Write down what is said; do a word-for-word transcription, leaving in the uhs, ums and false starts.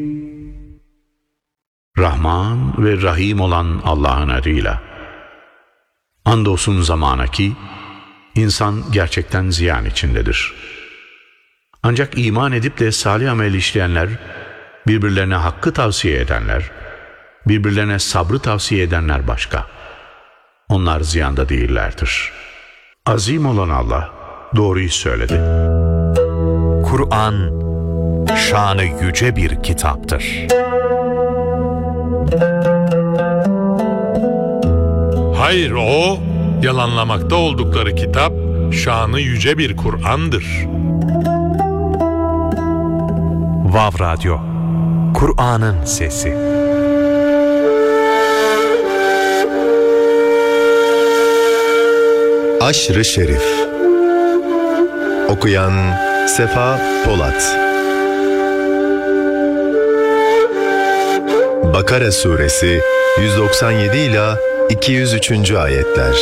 Rahman ve Rahim olan Allah'ın adıyla. Andolsun zamana ki, insan gerçekten ziyan içindedir. Ancak iman edip de salih amel işleyenler, birbirlerine hakkı tavsiye edenler, birbirlerine sabrı tavsiye edenler başka. Onlar ziyanda değillerdir. Azim olan Allah doğruyu söyledi. Kur'an, şanı yüce bir kitaptır. Hayır, o, yalanlamakta oldukları kitap, şanı yüce bir Kur'an'dır. Vav Radyo, Kur'an'ın sesi. Aşr-ı Şerif. Okuyan Sefa Polat. Bakara Suresi yüz doksan yedi ila iki yüz üçüncü ayetler.